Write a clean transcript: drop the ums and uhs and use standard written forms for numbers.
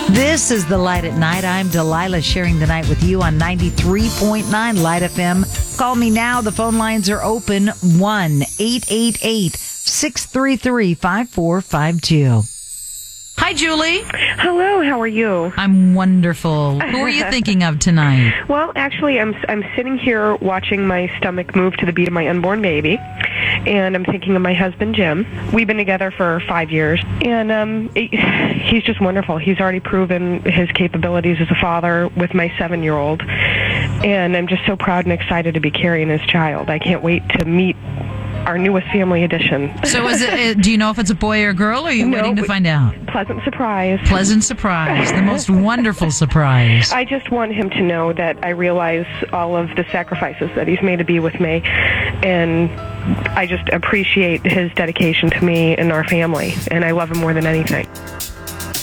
This is The Light at Night. I'm Delilah, sharing the night with you on 93.9 Light FM. Call me now. The phone lines are open. 1-888-633-5452. Hi, Julie. Hello, how are you? I'm wonderful. Who are you thinking of tonight? Well, actually, I'm sitting here watching my stomach move to the beat of my unborn baby, and I'm thinking of my husband, Jim. We've been together for 5 years, and he's just wonderful. He's already proven his capabilities as a father with my 7-year-old, and I'm just so proud and excited to be carrying his child. I can't wait to meet our newest family addition. So do you know if it's a boy or girl, or are you waiting to find out? Pleasant surprise. Pleasant surprise. The most wonderful surprise. I just want him to know that I realize all of the sacrifices that he's made to be with me, and I just appreciate his dedication to me and our family, and I love him more than anything.